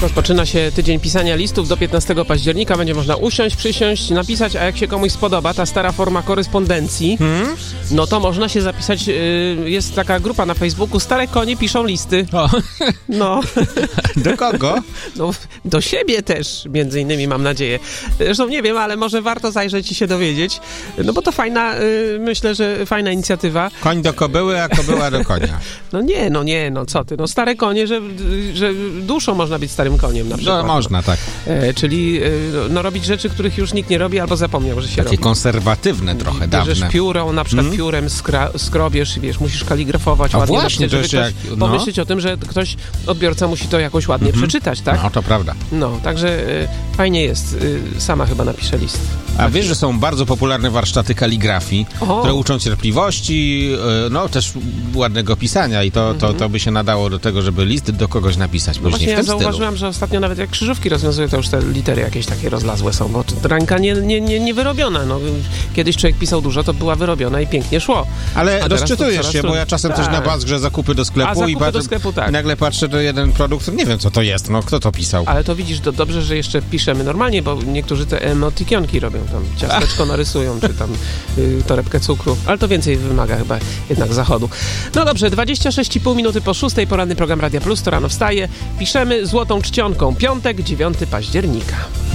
Rozpoczyna się tydzień pisania listów. Do 15 października będzie można usiąść, przysiąść, napisać, a jak się komuś spodoba ta stara forma korespondencji, no to można się zapisać. Jest taka grupa na Facebooku, Stare Konie piszą listy. O. No. Do kogo? No, do siebie też, między innymi, mam nadzieję. Zresztą nie wiem, ale może warto zajrzeć i się dowiedzieć, no bo to fajna, myślę, że fajna inicjatywa. Koń do kobyły, a kobyła do konia. No co ty, no stare konie, że duszą można być starym koniem na przykład. No można, tak. Czyli no, robić rzeczy, których już nikt nie robi albo zapomniał, że się Takie robi. konserwatywne trochę, Bierzesz dawne. pióro, na przykład piórem skrobiesz i wiesz, musisz kaligrafować A ładnie właśnie, napisać, żeby to ktoś jak- no. pomyśleć o tym, że ktoś, odbiorca musi to jakoś ładnie przeczytać, tak? No, to prawda. No, także fajnie jest. Sama chyba napiszę list. A wiesz, że są bardzo popularne warsztaty kaligrafii, które uczą cierpliwości, no też ładnego pisania i to by się nadało do tego, żeby list do kogoś napisać No później właśnie w ja tym stylu. zauważyłam, że ostatnio nawet jak krzyżówki rozwiązuję, to już te litery jakieś takie rozlazłe są, bo ręka nie wyrobiona. No, kiedyś człowiek pisał dużo, to była wyrobiona i pięknie szło. Ale teraz to rozczytujesz coraz się, bo ja czasem też na Tak. Bazgrze zakupy do sklepu zakupy do sklepu, tak. i nagle patrzę, to jeden produkt, nie wiem co to jest, no kto to pisał. Ale to widzisz, dobrze, że jeszcze piszemy normalnie, bo niektórzy te emotikonki robią, tam ciasteczko narysują, czy tam torebkę cukru, ale to więcej wymaga chyba jednak zachodu. No dobrze, 26,5 minuty po 6, poranny program Radia Plus, to rano wstaje. Piszemy złotą czcionką, piątek, 9 października.